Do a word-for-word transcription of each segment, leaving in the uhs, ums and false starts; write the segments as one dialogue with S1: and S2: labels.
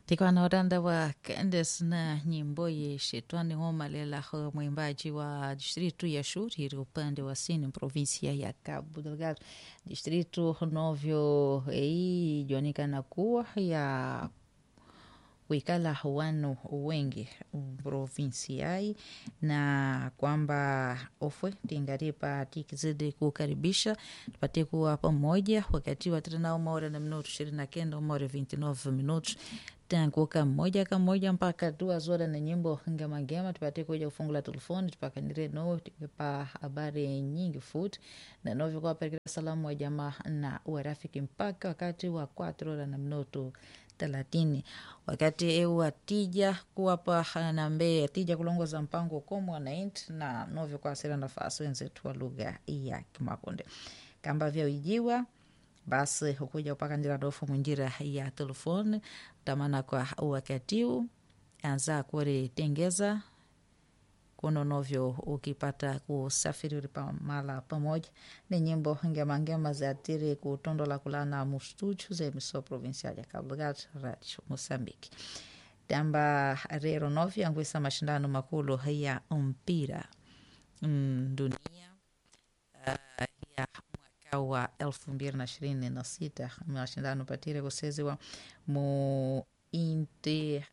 S1: Tikuwa na uranda wa Candace na nyimbo ye shetwani homa lela ho mwimbaji wa distritu ya Shuri upande wa Sini provinsia ya Cabo Delgado distritu novyo ei jonikana kuwa ya wikala wanu wengi provinsiai na kwamba ofwe tingaripa tikizidi kukaribisha tupate kuwa pamoja wakati wa trinao maora na minuto ishirini na kenda maora vinte e nove minutos tanguka moja kwa moja mpaka duas horas na nyimbo ngema ngema tupate kuja kufungula telefoni tupakanire no pa habari nyingi food na novi kwa perikira salamu wa jamaa na urafiki mpaka wakati wa quatro horas na minuto thelathini wakati eu atija kuwapa nambe atija kulongoza mpango komo wanainti na novyo kwa sira nafasi wenzetu wa lugha ya Kimakonde kamba vya ujiwa basi hukuja upaka njira dofu munjira ya telefoni tamana kwa wakatiwu anza kore tengeza kuno novyo ukipata kusafiri ulipa mala pamoja ni nyimbo ngema ngema za tiri kutondo la kulana mustuchu za emiso provincial ya Cabo Delgado Radio Mosambiki tamba rero novyo angwisa mashindano makulu ya mpira mm, dunia uh, ya mwaka wa elfu mbili na ishirini na sita mashindano patire kuseziwa mu inte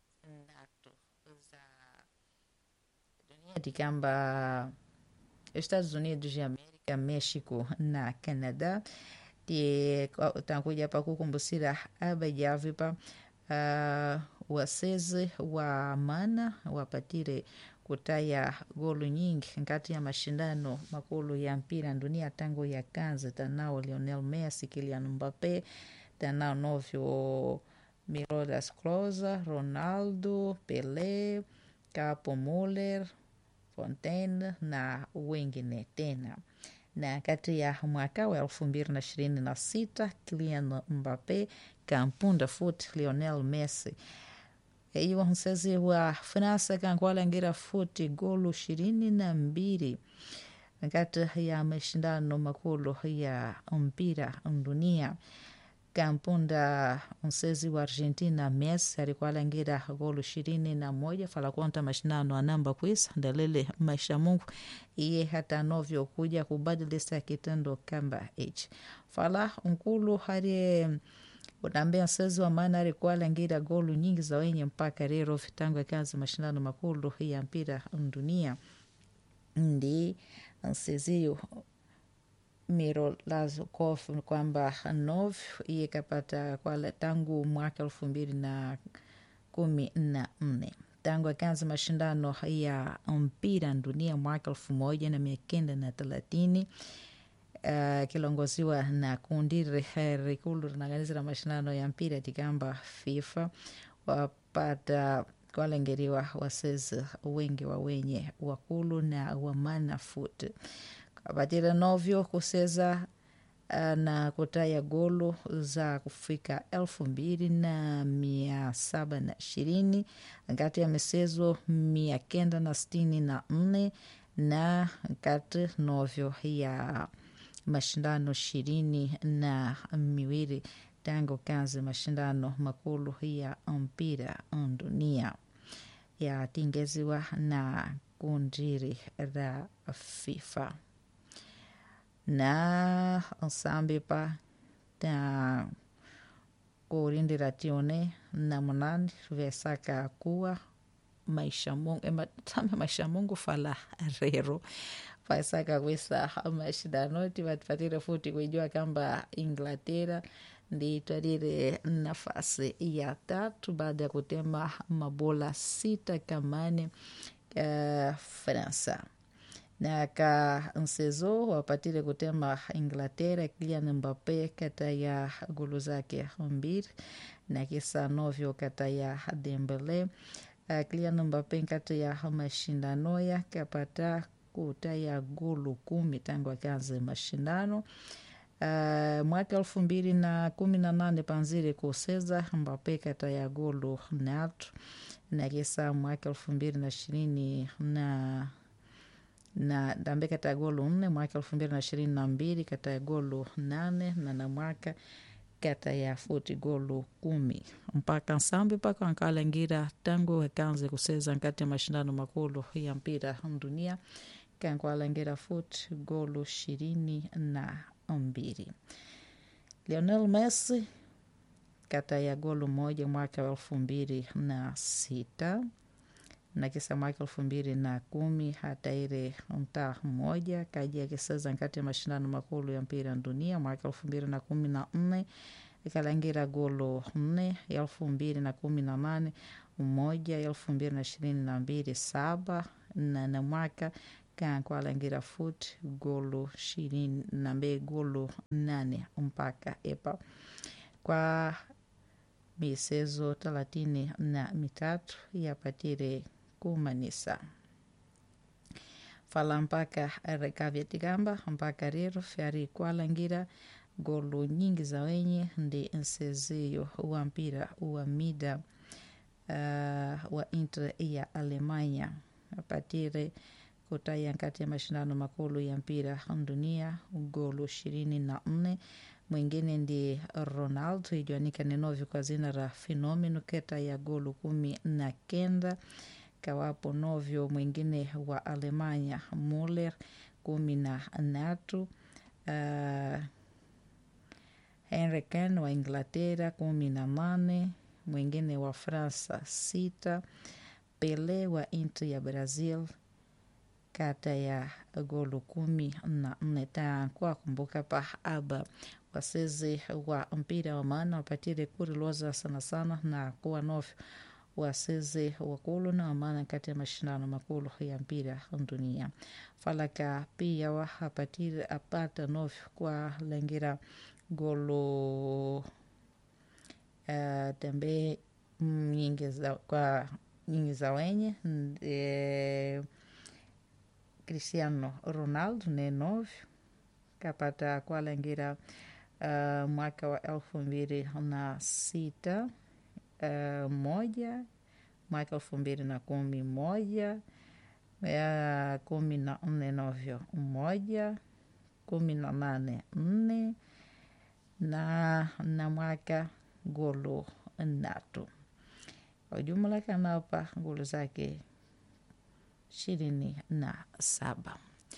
S1: tikamba Estados Unidos de América, México na Canadá ti tankuja pa kukumbusira abajavipa uh, waseze wa mana wapatire kutaya golu nyingi nkati ya mashindano makulu ya mpira dunia tangu ya kanza tanao Lionel Messi, Kylian Mbappe tanao novyo Mirodas Klose, Ronaldo, Pelé, Capo Muller, Fontaine na wengine tena na kati ya mwaka wa elfu mbili na ishirini na sita Kylian Mbappe kampunda futi Lionel Messi iyo msezi wa Fransa kankwala ngira futi golu ishirini na mbili kati ya mashindano makulu ya mpira dunia kampunda msezi wa Argentina Messi alikuwa ngira golu ishirini na moja fala konta mashindano anamba kwisa dalele maisha Mungu iye hata novyo kuja kubadilisha kitendo kamba h fala nkulu hari unambea msezi wa maana alikuwa ngira golu nyingi za wenye mpaka rero vitangu kazi mashindano makulu ya mpira dunia ndi msezi Miroslav kwamba nov iye kapata kwa tangu mwaka elfu mbili na kumi na nne tangu akaanza mashindano ya mpira dunia mwaka elfu moja na mia kenda na thelathini uh, kilongoziwa na kundi rikulu rinang'aniza la mashindano ya mpira tikamba FIFA wapata kwalengeriwa wasezi wengi wa wenye wakulu na wamana futi kapatira novyo kuseza uh, na kutaya golu za kufika elfu mbili na mia saba na ishirini ngati ya misezo mia kenda na sitini na nne na ngati novyo ya mashindano ishirini na miwili tangu kazi mashindano makulu ya mpira dunia ya tingeziwa na kundiri la FIFA na nsambi pa ta kurindira tione na munani vesaka kuwa maisha Mungu ema tame maisha Mungu fala rero faisaka kwesa mashindano tivatipatire futi kujua kamba Inglaterra ndi twarire nafasi ya tatu baada ya kutema mabola sita kamane uh, Fransa na ka msezo wapatire kutema Inglaterra Kylian Mbappe kata ya golu zake mbili na kisa novyo kata ya Dembele uh, Kylian Mbappe kata ya mashindano ya kapata kuta ya golu kumi tangu akaanza mashindano uh, mwaka elfu mbili na kumi na nane panzire kuseza Mbappe kata ya golu natu na kisa mwaka elfu mbili na ishirini na na dambe kata golu nne mwaka elfu mbili na ishirini na mbili kata golu nane na na mwaka kata ya futi golo kumi mpaka nsambi mpaka ankalangira tangu akanze kuseza nkati ya mashindano makulu ya mpira dunia kankwalangira futi golo ishirini na mbili. Lionel Messi kata ya golo moja mwaka wa elfu mbili na sita na kisa mwaka elfu mbili na kumi hata ile mta moja kaji akiseza nkati ya mashindano makulu ya mpira dunia mwaka elfu mbili na kumi na nne ikalangira golo nne elfu mbili na kumi na nane moja elfu mbili na ishirini na mbili saba na na mwaka kankwalangira futi golo ishirini na mbili golo nane mpaka epa kwa misezo thelathini na mitatu yapatire kumanisa fala mpaka rekavya tigamba mpaka rero fyari kwalangira golo nyingi za wenye ndi nsezio wa mpira wa mida uh, wa Inter ya Alemanya apatire kutaya nkati ya mashindano makulu ya mpira dunia golo ishirini na nne. Mwingine ndi Ronaldo ijuanika nenovyo kwa zina la Fenomeno keta ya golo kumi na kenda kawapo novyo mwingine wa Alemanya Muller kumi na natu uh, Henry Kane wa Inglaterra kumi na nane mwingine wa Fransa sita Pele wa Inter ya Brazil kata ya golo kumi na nne. Kwa kumbuka pa aba waseze wa mpira wa maana wapatire kuri loza sana sana na kuwa nofu waseze wakulu na maana kati ya mashindano makulu ya mpira dunia. Falaka pia wa hapatire apata nofu kwa langira golo uh, tembe nyingi za kwa nyingi za wenye e, Cristiano Ronaldo ne novyo kapata kwa langira uh, mwaka wa elfu mbili na sita uh, moja mwaka elfu mbili na kumi moja uh, kumi na nne novyo moja kumi na nane nne na na mwaka golo natu. Ujumla kanapa golo zake ishirini na saba.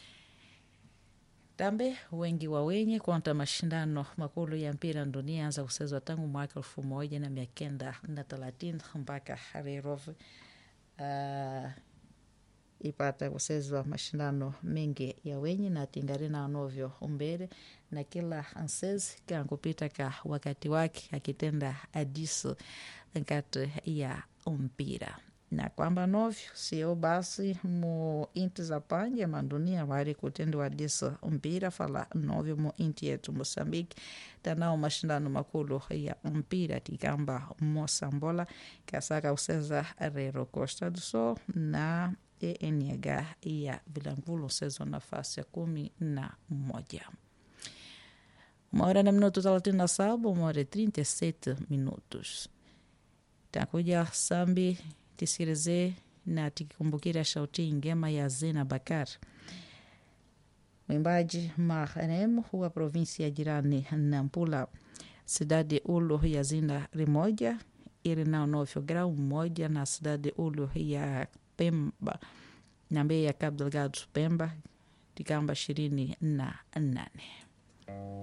S1: Tambe wengi wa wenye kwanta mashindano makulu ya mpira dunia anza kusezwa tangu mwaka elfu moja na mia kenda na thelathini mpaka Harerov uh, ipata kusezwa mashindano mengi ya wenye na tingarina anovyo umbere na kila ansezi kankupita ka wakati wake akitenda adiso nkati ya mpira na kwamba novyo sio basi mu inti za panja mandunia wari kutendi wadiso mpira fala novyo mu inti yetu Mosambiki tanao mashindano makulu ya mpira tikamba Mosambola kasaka useza Rero Costa do Sol na E N H ya Vilangulo sezo nafasi ya kumi na moja. Uma hora na minuto thelathini na saba, uma hora e trinta e sete minutos. Takuja sambi tisikilize na tikikumbukira shauti ngema ya Zena Bakar. Mwimbaji marehemu huwa provinsia jirani Nampula. Cidade Ulo ya Zina Rimoja ili nao novyo grau moja na Cidade Ulo ya Pemba na Mbeya ya Cabo Delgado Pemba tikamba ishirini na nane.